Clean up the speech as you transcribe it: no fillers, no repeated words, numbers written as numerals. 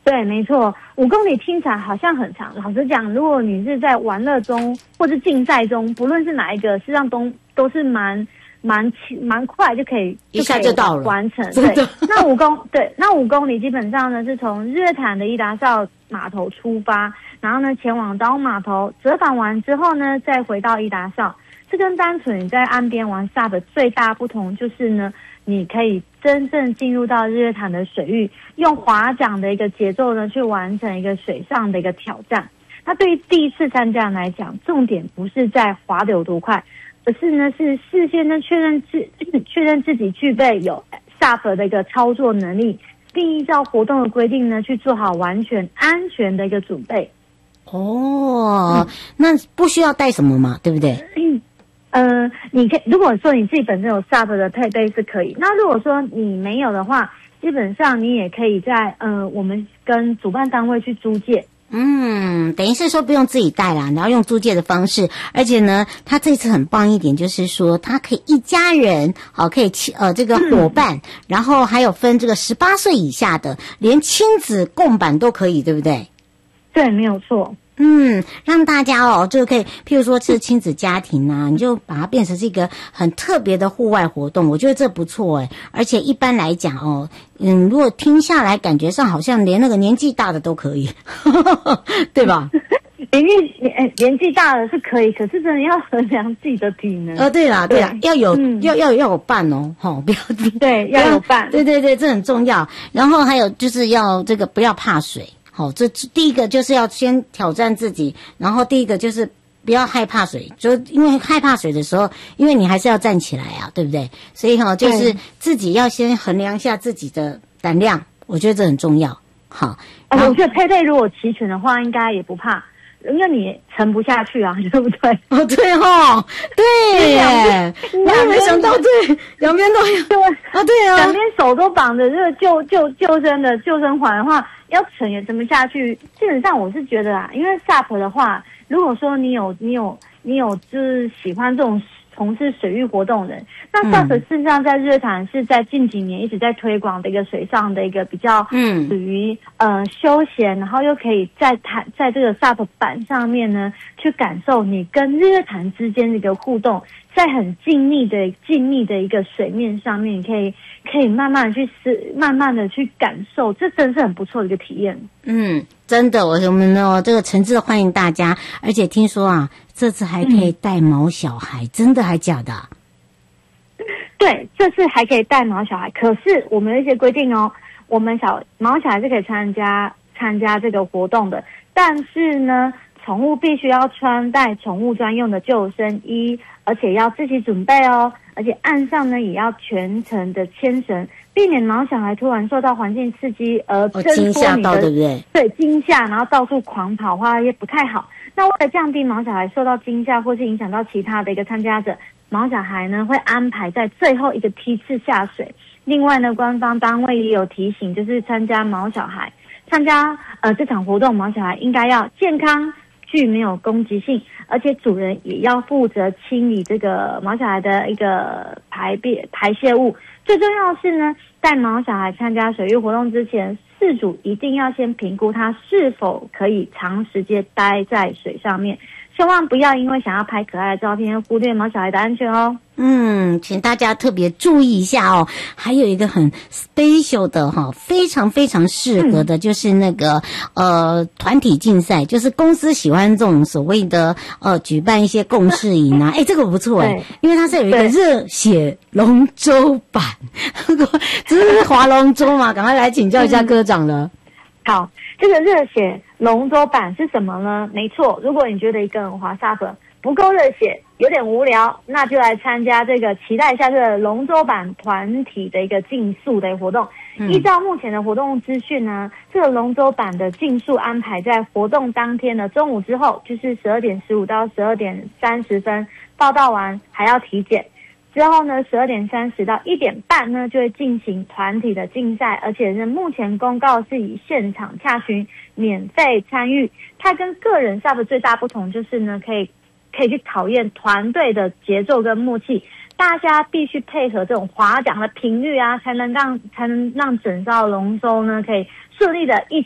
对，没错，5公里听起来好像很长。老实讲，如果你是在玩乐中或是竞赛中，不论是哪一个，实际上都是蛮快就可以一下就到了完成。对，那5公里基本上呢是从日月潭的伊达邵码头出发，然后呢前往岛屿码头折返完之后呢，再回到伊达邵。这跟单纯你在岸边玩 SUP 最大不同就是呢，你可以真正进入到日月潭的水域，用划桨的一个节奏呢，去完成一个水上的一个挑战。那对于第一次参加人来讲，重点不是在划得有多快，而是呢是事先呢确认自己具备有 SUP 的一个操作能力，并依照活动的规定呢去做好完全安全的一个准备。 那不需要带什么嘛，对不对？ 你可以，如果说你自己本身有 SUP 的配备是可以。那如果说你没有的话，基本上你也可以在我们跟主办单位去租借。 等于是说不用自己带啦，然后用租借的方式，而且呢，他这次很棒一点，就是说他可以一家人，可以这个伙伴，然后还有分这个18岁以下的，连亲子共版都可以，对不对？ 对，没有错。 让大家就可以，譬如说是亲子家庭啊，你就把它变成是一个很特别的户外活动，我觉得这不错而且一般来讲如果听下来感觉上好像连那个年纪大的都可以，对吧？ 年纪大的是可以，可是真的要衡量自己的体能。 对啦，要有要有伴不要对，要有伴， 对，这很重要。然后还有就是要这个不要怕水。这第一个就是要先挑战自己，然后第一个就是不要害怕水，就因为害怕水的时候，因为你还是要站起来啊，对不对？所以就是自己要先衡量一下自己的胆量，我觉得这很重要。好， 我觉得配备如果齐全的话，应该也不怕，因为你沉不下去啊，对不对？ 对对耶，我也没想到，对，两边都有对啊， 两边手都绑着这个救生的救生环的话，要沉也沉不下去。基本上我是觉得因为 SUP 的话，如果说你有就是喜欢这种从事水域活动的人，那 SUP 事实上在日月潭是在近几年一直在推广的一个水上的一个比较属于休闲，然后又可以在这个 SUP 板上面呢去感受你跟日月潭之间的一个互动，在很静谧的一个水面上面，你可以慢慢的去感受，这真是很不错的一个体验。 真的，我们这个诚挚的欢迎大家，而且听说这次还可以带毛小孩，真的还假的？ 对，这次还可以带毛小孩，可是我们有一些规定我们毛小孩是可以参加这个活动的，但是呢，宠物必须要穿戴宠物专用的救生衣，而且要自己准备而且岸上呢也要全程的牵绳，避免毛小孩突然受到环境刺激而惊吓到，对不对？ 对，惊吓，然后到处狂跑的话也不太好。那为了降低毛小孩受到惊吓或是影响到其他的一个参加者，毛小孩呢会安排在最后一个梯次下水。另外呢，官方单位也有提醒，就是参加这场活动，毛小孩应该要健康，具没有攻击性，而且主人也要负责清理这个毛小孩的一个排泄物。最重要的是呢，带毛小孩参加水域活动之前，饲主一定要先评估他是否可以长时间待在水上面，千万不要因为想要拍可爱的照片忽略毛小孩的安全请大家特别注意一下还有一个很 special 的非常非常适合的，就是那个团体竞赛，就是公司喜欢这种所谓的举办一些共识营这个不错因为它是有一个热血龙舟版，这是划龙舟嘛？赶快来请教一下科长了。 好，这个热血龙舟版是什么呢？没错，如果你觉得一个人滑 SUP 不够热血，有点无聊，那就来参加这个，期待一下这个龙舟版团体的一个竞速的活动。依照目前的活动资讯呢，这个龙舟版的竞速安排在活动当天的中午之后，就是12点15到12点30分报到完还要体检。之后呢，12点30到1点半呢就会进行团体的竞赛，而且是目前公告是以现场洽询免费参与。它跟个人 SUP 最大不同就是呢，可以去考验团队的节奏跟默契，大家必须配合这种划桨的频率才能让整艘龙舟呢可以顺利的一